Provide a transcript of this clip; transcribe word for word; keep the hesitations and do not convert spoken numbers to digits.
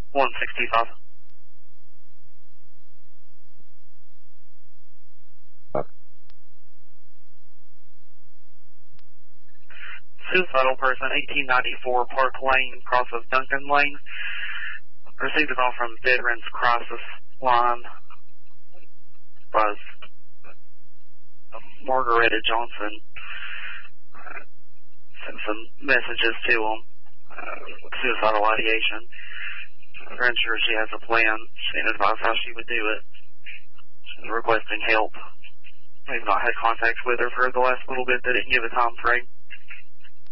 one sixty-five. Suicidal person, eighteen ninety-four Park Lane, cross of Duncan Lane. Received a call from Veterans Crisis Line. Was Margaretta Johnson. Uh, sent some messages to them. Uh, suicidal ideation. Her insurance, she has a plan. She didn't advise how she would do it. She's requesting help. We've not had contact with her for the last little bit. They didn't give a time frame.